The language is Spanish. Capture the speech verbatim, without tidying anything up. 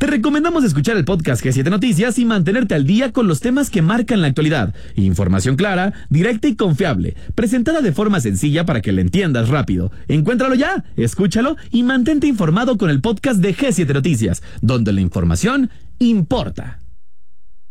recomendamos escuchar el podcast G siete Noticias y mantenerte al día con los temas que marcan la actualidad. Información clara, directa y confiable, presentada de forma sencilla para que la entiendas rápido. Encuéntralo ya, escúchalo y mantente informado con el podcast de G siete Noticias, donde la información importa.